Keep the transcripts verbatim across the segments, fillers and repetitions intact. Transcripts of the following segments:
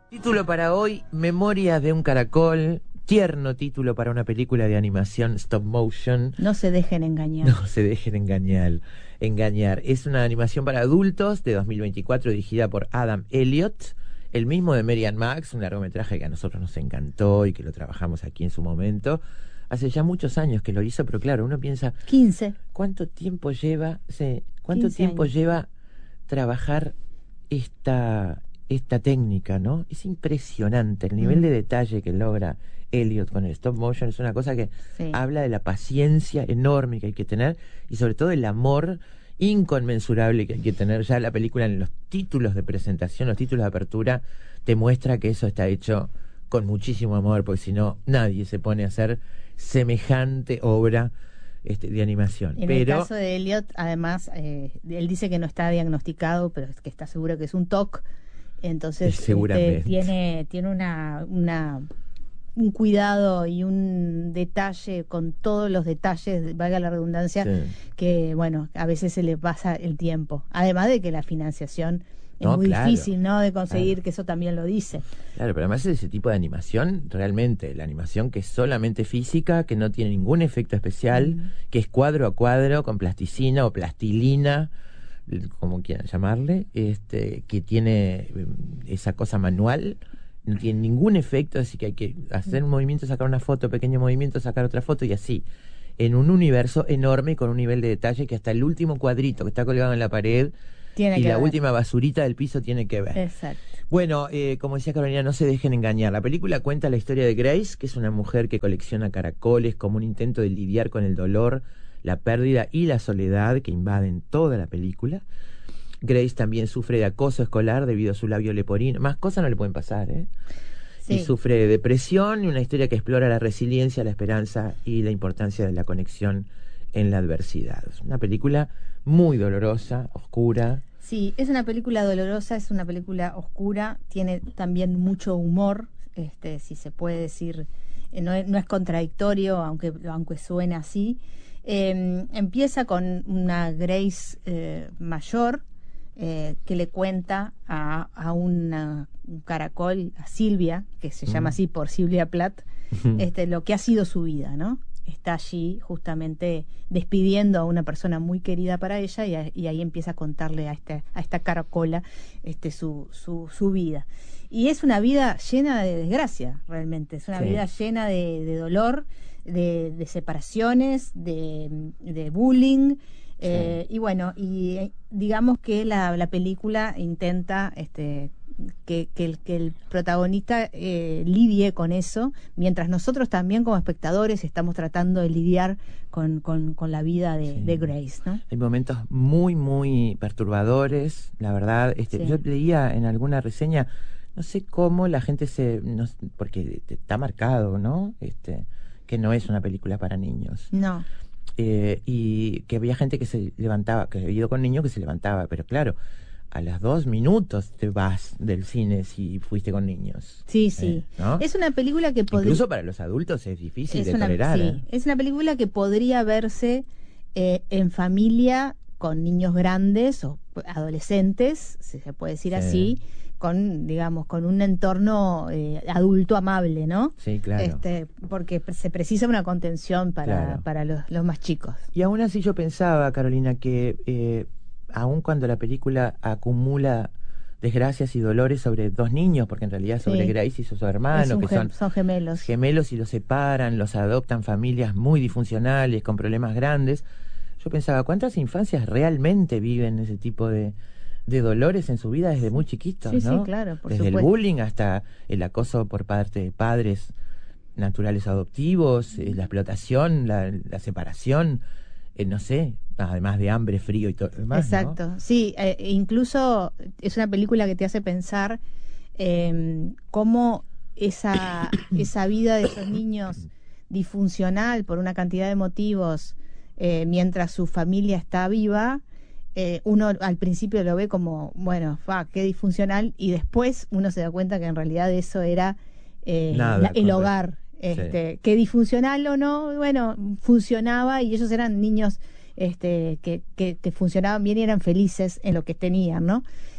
Título para hoy, Memorias de un caracol. Tierno título para una película de animación stop motion. No se dejen engañar. No se dejen engañar. Engañar. Es una animación para adultos de dos mil veinticuatro dirigida por Adam Elliott, el mismo de Mary and Max, un largometraje que a nosotros nos encantó y que lo trabajamos aquí en su momento. Hace ya muchos años que lo hizo, pero claro, uno piensa... quince. ¿Cuánto tiempo lleva, sí, cuánto tiempo años. lleva trabajar esta... esta técnica, ¿no? Es impresionante el nivel mm. de detalle que logra Elliott con el stop motion. Es una cosa que sí. habla de la paciencia enorme que hay que tener y sobre todo el amor inconmensurable que hay que tener. Ya la película, en los títulos de presentación, los títulos de apertura, te muestra que eso está hecho con muchísimo amor, porque si no, nadie se pone a hacer semejante obra Este, de animación. En pero... el caso de Elliott, además, eh, él dice que no está diagnosticado, pero que está seguro que es un T O C. Entonces este, tiene tiene una, una un cuidado y un detalle con todos los detalles, valga la redundancia, sí. que bueno, a veces se le pasa el tiempo. Además de que la financiación es no, muy claro, difícil, ¿no? De conseguir, claro. que eso también lo dice. Claro, pero además ese tipo de animación, realmente, la animación que es solamente física, que no tiene ningún efecto especial, mm. que es cuadro a cuadro, con plasticina o plastilina, como quieran llamarle, este, que tiene esa cosa manual, no tiene ningún efecto, así que hay que hacer un movimiento, sacar una foto, pequeño movimiento, sacar otra foto y así, en un universo enorme con un nivel de detalle que hasta el último cuadrito que está colgado en la pared tiene y la ver. última basurita del piso tiene que ver. Exacto. Bueno, eh, como decía Carolina, no se dejen engañar. La película cuenta la historia de Grace, que es una mujer que colecciona caracoles como un intento de lidiar con el dolor, la pérdida y la soledad que invaden toda la película. Grace también sufre de acoso escolar debido a su labio leporino. Más cosas no le pueden pasar, ¿eh? Sí. Y sufre de depresión, y una historia que explora la resiliencia, la esperanza y la importancia de la conexión en la adversidad. Es una película muy dolorosa, oscura. Sí, es una película dolorosa, es una película oscura, tiene también mucho humor, este, si se puede decir, eh, no, es, no es contradictorio, aunque, aunque suene así. Eh, empieza con una Grace eh, mayor eh, que le cuenta a, a una, un caracol, a Silvia, que se mm. llama así por Silvia Plath, este, lo que ha sido su vida, ¿no? Está allí justamente despidiendo a una persona muy querida para ella y, a, y ahí empieza a contarle a, este, a esta caracola este, su, su, su vida. Y es una vida llena de desgracia, realmente. Es una sí. vida llena de, de dolor, de, de separaciones, de, de bullying. Sí. Eh, y bueno, y digamos que la, la película intenta... este Que, que, el, que el protagonista eh, lidie con eso, mientras nosotros también como espectadores estamos tratando de lidiar con, con, con la vida de, sí. de Grace, ¿no? Hay momentos muy, muy perturbadores, la verdad. Este, sí. Yo leía en alguna reseña, no sé cómo la gente se... No, porque está marcado, ¿no? Este, que no es una película para niños. No. Eh, y que había gente que se levantaba, que había ido con niños que se levantaba, pero claro... a los dos minutos te vas del cine si fuiste con niños. Sí, sí. Eh, ¿no? Es una película que podría... Incluso para los adultos es difícil es de una, tolerar. Sí, ¿eh? Es una película que podría verse eh, en familia con niños grandes o adolescentes, si se puede decir sí. así, con, digamos, con un entorno eh, adulto amable, ¿no? Sí, claro. Este, porque se precisa una contención para, claro. para los, los más chicos. Y aún así yo pensaba, Carolina, que... Eh, aun cuando la película acumula desgracias y dolores sobre dos niños, porque en realidad sobre sí. Grace y su hermano, que son, son gemelos. gemelos y los separan, los adoptan familias muy disfuncionales, con problemas grandes, yo pensaba, ¿cuántas infancias realmente viven ese tipo de, de dolores en su vida desde muy chiquitos? Sí, ¿no? sí, claro, por desde supuesto. el bullying hasta el acoso por parte de padres naturales adoptivos, eh, la explotación, la, la separación, eh, no sé, además de hambre, frío y todo lo demás. Exacto, ¿no? Sí, eh, incluso es una película que te hace pensar eh, cómo esa, esa vida de esos niños disfuncional por una cantidad de motivos, eh, mientras su familia está viva, eh, uno al principio lo ve como, bueno, fa, qué disfuncional, y después uno se da cuenta que en realidad eso era eh, Nada, la, el hogar. Este, sí. Que disfuncional o no, bueno, funcionaba y ellos eran niños este, que, que, que funcionaban bien y eran felices en lo que tenían, ¿no?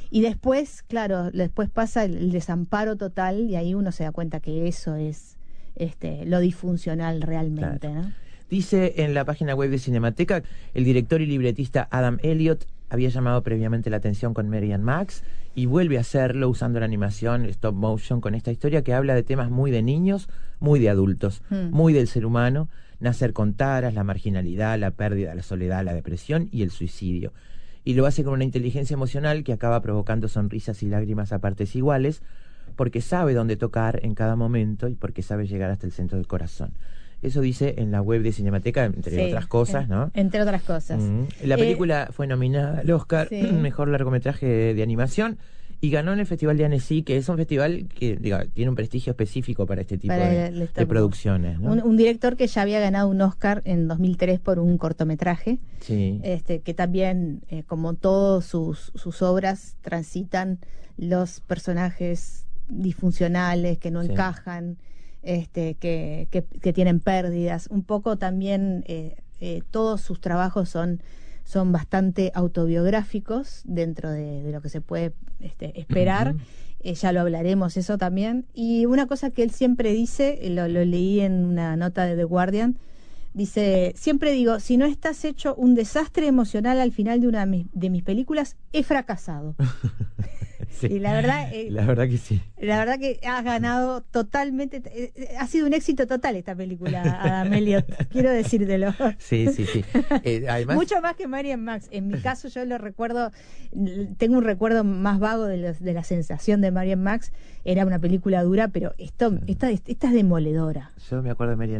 Y después, claro, después pasa el, el desamparo total y ahí uno se da cuenta que eso es este lo disfuncional realmente, claro. ¿no? Dice en la página web de Cinemateca, el director y libretista Adam Elliott había llamado previamente la atención con Mary and Max y vuelve a hacerlo usando la animación stop motion con esta historia que habla de temas muy de niños, muy de adultos, hmm. muy del ser humano, nacer con taras, la marginalidad, la pérdida, la soledad, la depresión y el suicidio. Y lo hace con una inteligencia emocional que acaba provocando sonrisas y lágrimas a partes iguales, porque sabe dónde tocar en cada momento y porque sabe llegar hasta el centro del corazón. Eso dice en la web de Cinemateca, entre sí, otras cosas, en, ¿no? Entre otras cosas. Mm. La película eh, fue nominada al Oscar, sí. Mejor largometraje de, de animación, y ganó en el Festival de Annecy, que es un festival que diga, tiene un prestigio específico para este tipo para de, de producciones, ¿no? Un, un director que ya había ganado un Oscar en dos mil tres por un cortometraje, sí. este, que también, eh, como todas sus, sus obras, transitan los personajes disfuncionales, que no sí. encajan, este que, que, que tienen pérdidas. Un poco también eh, eh, todos sus trabajos son, son bastante autobiográficos dentro de, de lo que se puede este, esperar. Uh-huh. eh, ya lo hablaremos eso también. Y una cosa que él siempre dice, lo, lo leí en una nota de The Guardian, dice, siempre digo, si no estás hecho un desastre emocional al final de una de mis, de mis películas, he fracasado. Sí, y la verdad eh, la verdad que sí. La verdad que has ganado totalmente, eh, ha sido un éxito total esta película, Adam Elliott, quiero decírtelo. Sí, sí, sí. Eh, además, mucho más que Mary and Max. En mi caso yo lo recuerdo, tengo un recuerdo más vago de, los, de la sensación de Mary and Max. Era una película dura, pero esto, esta, esta es demoledora. Yo me acuerdo de Mary